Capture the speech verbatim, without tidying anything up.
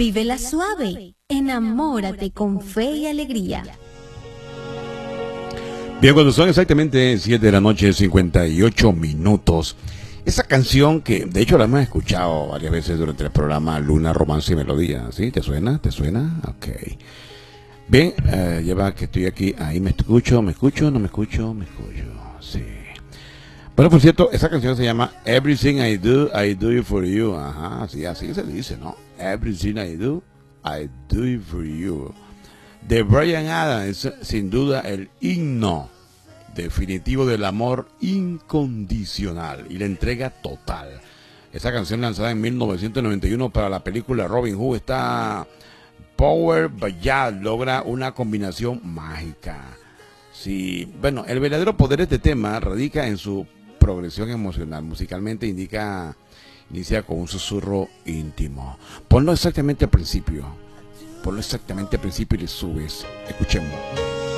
Vívela suave, enamórate con fe y alegría. Bien, cuando son exactamente siete de la noche, cincuenta y ocho minutos. Esa canción que, de hecho, la hemos escuchado varias veces durante el programa Luna, Romance y Melodía. ¿Sí? ¿Te suena? ¿Te suena? Ok. Bien, eh, lleva que estoy aquí. Ahí me escucho, me escucho, no me escucho, me escucho. Sí. Bueno, por cierto, esa canción se llama Everything I Do, I Do It For You. Ajá, sí, así se dice, ¿no? Everything I Do, I Do It For You. De Bryan Adams, sin duda el himno definitivo del amor incondicional y la entrega total. Esa canción lanzada en mil novecientos noventa y uno para la película Robin Hood, está Power Ballad, logra una combinación mágica. Sí, bueno, el verdadero poder de este tema radica en su progresión emocional. Musicalmente indica, inicia con un susurro íntimo. Ponlo exactamente al principio. Ponlo exactamente al principio y le subes. Escuchemos.